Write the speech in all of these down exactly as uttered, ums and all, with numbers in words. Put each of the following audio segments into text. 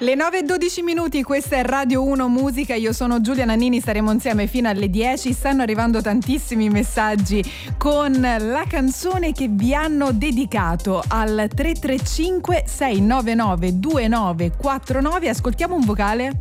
Le nove e dodici minuti, questa è Radio uno Musica, io sono Giulia Nannini, staremo insieme fino alle dieci. Stanno arrivando tantissimi messaggi con la canzone che vi hanno dedicato al tre tre cinque sei nove nove due nove quattro nove. Ascoltiamo un vocale.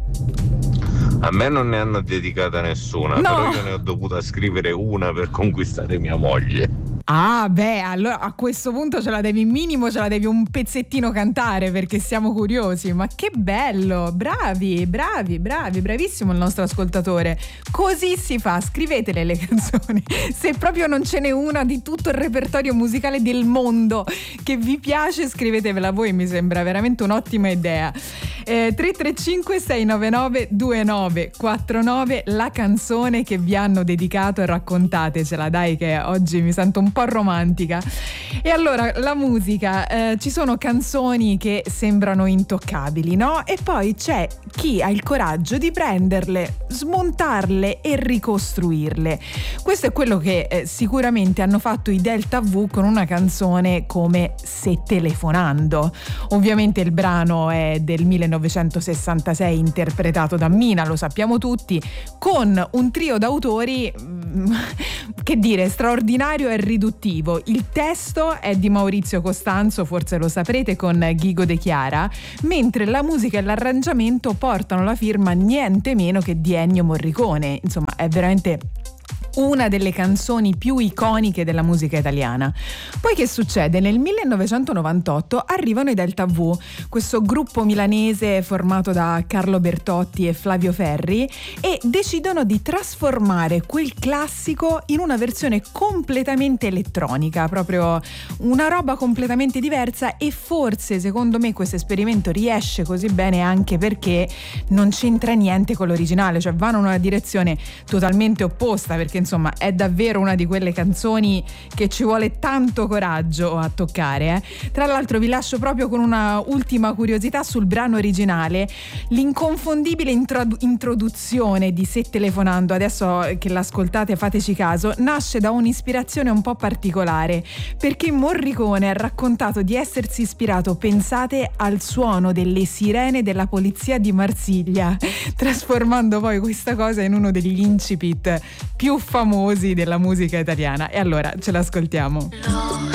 A me non ne hanno dedicata nessuna, no. Però io ne ho dovuta scrivere una per conquistare mia moglie. Ah beh, allora a questo punto ce la devi, minimo ce la devi un pezzettino cantare, perché siamo curiosi. Ma che bello, bravi, bravi, bravi, bravissimo il nostro ascoltatore. Così si fa, scrivetele le canzoni. Se proprio non ce n'è una di tutto il repertorio musicale del mondo che vi piace, scrivetevela voi, mi sembra veramente un'ottima idea. eh, tre tre cinque sei nove nove due nove quattro nove, la canzone che vi hanno dedicato, e raccontatecela, dai, che oggi mi sento un po' romantica. E allora la musica, eh, ci sono canzoni che sembrano intoccabili, no? E poi c'è chi ha il coraggio di prenderle, smontarle e ricostruirle. Questo è quello che eh, sicuramente hanno fatto i Delta V con una canzone come Se telefonando. Ovviamente il brano è del millenovecentosessantasei, interpretato da Mina, lo sappiamo tutti, con un trio d'autori che dire, straordinario e riduttivo. Il testo è di Maurizio Costanzo, forse lo saprete, con Ghigo De Chiara, mentre la musica e l'arrangiamento portano la firma niente meno che di Ennio Morricone. Insomma, è veramente una delle canzoni più iconiche della musica italiana. Poi che succede? Nel millenovecentonovantotto arrivano i Delta V, questo gruppo milanese formato da Carlo Bertotti e Flavio Ferri, e decidono di trasformare quel classico in una versione completamente elettronica, proprio una roba completamente diversa. E forse, secondo me, questo esperimento riesce così bene anche perché non c'entra niente con l'originale, cioè vanno in una direzione totalmente opposta, perché insomma è davvero una di quelle canzoni che ci vuole tanto coraggio a toccare, eh. Tra l'altro vi lascio proprio con una ultima curiosità sul brano originale: l'inconfondibile intro- introduzione di Se telefonando, adesso che l'ascoltate fateci caso, nasce da un'ispirazione un po' particolare, perché Morricone ha raccontato di essersi ispirato, pensate, al suono delle sirene della polizia di Marsiglia, trasformando poi questa cosa in uno degli incipit più famosi della musica italiana. E allora ce l'ascoltiamo.